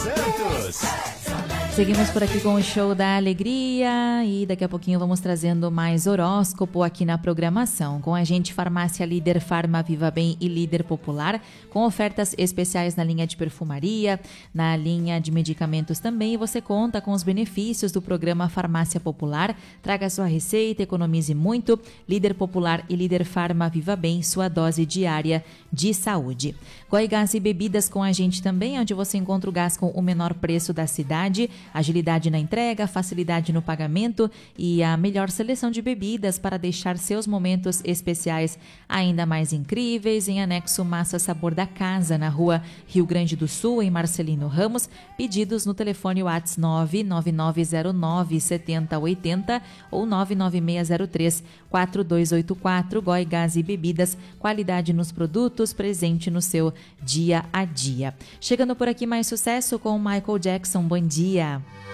Santos. Seguimos por aqui com o Show da Alegria e daqui a pouquinho vamos trazendo mais horóscopo aqui na programação. Com a gente, Farmácia Líder, Farma Viva Bem e Líder Popular, com ofertas especiais na linha de perfumaria, na linha de medicamentos também. E você conta com os benefícios do programa Farmácia Popular. Traga sua receita, economize muito. Líder Popular e Líder Farma Viva Bem, sua dose diária de saúde. Goiás e Bebidas com a gente também, onde você encontra o gás com o menor preço da cidade. Agilidade na entrega, facilidade no pagamento e a melhor seleção de bebidas para deixar seus momentos especiais ainda mais incríveis. Em anexo Massa Sabor da Casa, na rua Rio Grande do Sul, em Marcelino Ramos. Pedidos no telefone WhatsApp 999097080 ou 996034284. Goi Gás e Bebidas, qualidade nos produtos, presente no seu dia a dia. Chegando por aqui mais sucesso com Michael Jackson. Bom dia.